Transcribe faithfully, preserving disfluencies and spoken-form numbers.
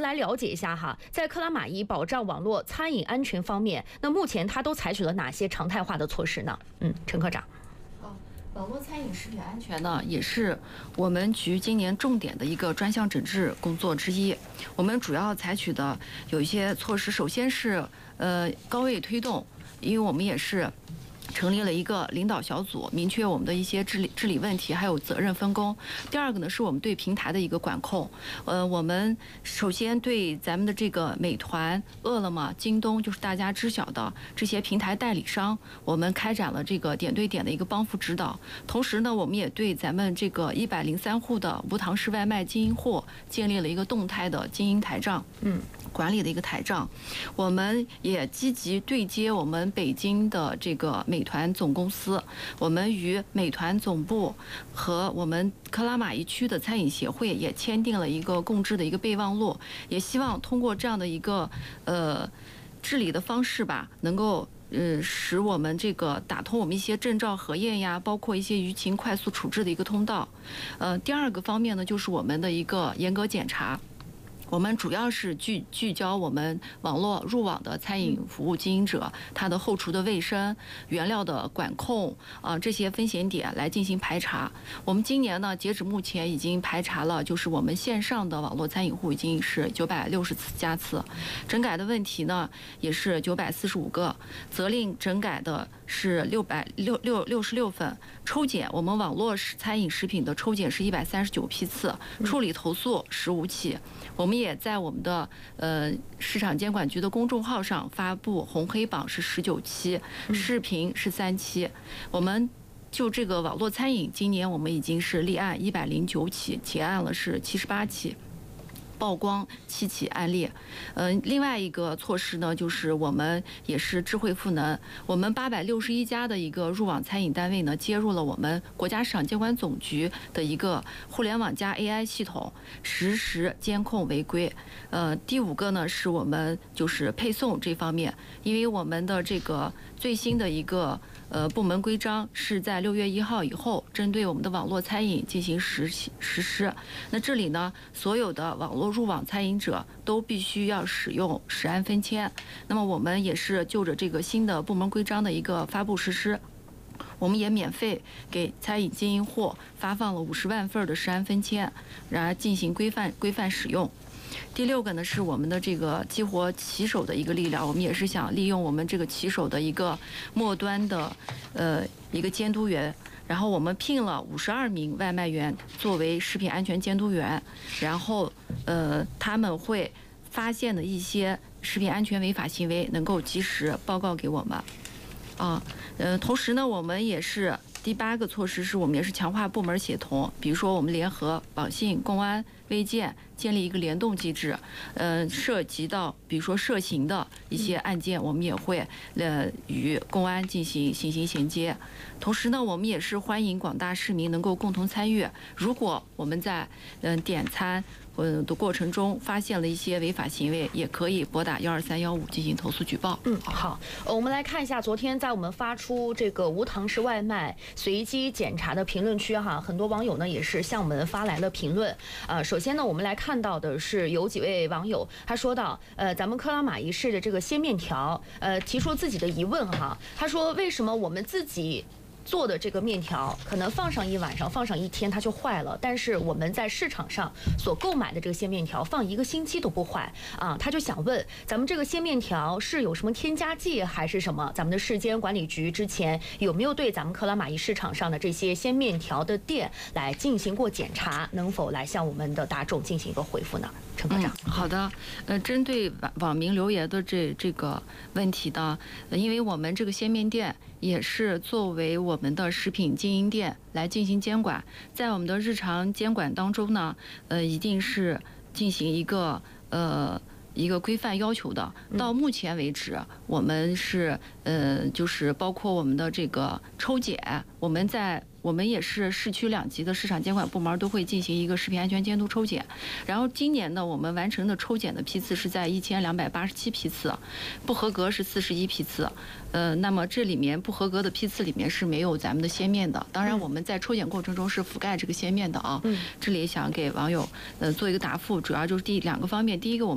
来了解一下哈，在克拉玛依保障网络餐饮安全方面，那目前它都采取了哪些常态化的措施呢？嗯，陈科长。 网络餐饮食品安全呢，也是我们局今年重点的一个专项整治工作之一。我们主要采取的有一些措施，首先是呃高位推动，因为我们也是成立了一个领导小组，明确我们的一些治理治理问题，还有责任分工。第二个呢，是我们对平台的一个管控。呃，我们首先对咱们的这个美团、饿了么、京东，就是大家知晓的这些平台代理商，我们开展了这个点对点的一个帮扶指导。同时呢，我们也对咱们这个一百零三户的无糖式外卖经营户建立了一个动态的经营台账，嗯，管理的一个台账。我们也积极对接我们北京的这个美团总公司，我们与美团总部和我们克拉玛依区的餐饮协会也签订了一个共治的一个备忘录，也希望通过这样的一个呃治理的方式吧，能够呃使我们这个打通我们一些证照核验呀，包括一些舆情快速处置的一个通道。呃，第二个方面呢，就是我们的一个严格检查。我们主要是聚聚焦我们网络入网的餐饮服务经营者，他的后厨的卫生、原料的管控啊、呃、这些风险点来进行排查。我们今年呢，截止目前已经排查了，就是我们线上的网络餐饮户已经是九百六十家次，整改的问题呢也是九百四十五个，责令整改的是六百六六六十六份，抽检我们网络餐饮食品的抽检是一百三十九批次，处理投诉十五起。我们也在我们的呃市场监管局的公众号上发布红黑榜是十九期，视频是三期。我们就这个网络餐饮，今年我们已经是立案一百零九起，结案了是七十八起。曝光七起案例，嗯、呃，另外一个措施呢，就是我们也是智慧赋能，我们八百六十一家的一个入网餐饮单位呢，接入了我们国家市场监管总局的一个互联网加 A I 系统，实时监控违规。呃，第五个呢，是我们就是配送这方面，因为我们的这个最新的一个呃部门规章是在六月一号以后，针对我们的网络餐饮进行实实施。那这里呢，所有的网络入网餐饮者都必须要使用食安分签。那么我们也是就着这个新的部门规章的一个发布实施，我们也免费给餐饮经营户发放了五十万份的食安分签，然而进行规范规范使用。第六个呢，是我们的这个激活骑手的一个力量，我们也是想利用我们这个骑手的一个末端的呃一个监督员。然后我们聘了五十二名外卖员作为食品安全监督员，然后呃他们会发现的一些食品安全违法行为能够及时报告给我们，啊，呃，同时呢，我们也是第八个措施是我们也是强化部门协同，比如说我们联合网信、公安、卫健建立一个联动机制，呃，涉及到比如说涉刑的一些案件，我们也会呃与公安进行信息衔接。同时呢，我们也是欢迎广大市民能够共同参与。如果我们在嗯、呃、点餐呃的过程中发现了一些违法行为，也可以拨打幺二三幺五进行投诉举报。 嗯，好，呃，我们来看一下昨天在我们发出这个无糖式外卖随机检查的评论区哈，很多网友呢也是向我们发来了评论。呃，首先呢，我们来看到的是有几位网友他说到，呃，咱们克拉玛依市的这个鲜面条，呃，提出自己的疑问哈，他说为什么我们自己做的这个面条可能放上一晚上，放上一天它就坏了，但是我们在市场上所购买的这个鲜面条放一个星期都不坏啊。他就想问，咱们这个鲜面条是有什么添加剂还是什么？咱们的市监管理局之前有没有对咱们克拉玛依市场上的这些鲜面条的店来进行过检查？能否来向我们的大众进行一个回复呢？陈科长。 嗯、好的，呃，针对网网民留言的这这个问题呢，因为我们这个鲜面店也是作为我们的食品经营店来进行监管，在我们的日常监管当中呢，呃，一定是进行一个呃。一个规范要求的。到目前为止，我们是呃，就是包括我们的这个抽检，我们在我们也是市区两级的市场监管部门都会进行一个食品安全监督抽检。然后今年呢，我们完成的抽检的批次是在一千两百八十七批次，不合格是四十一批次。呃，那么这里面不合格的批次里面是没有咱们的鲜面的。当然，我们在抽检过程中是覆盖这个鲜面的啊。这里想给网友呃做一个答复，主要就是第两个方面，第一个我们。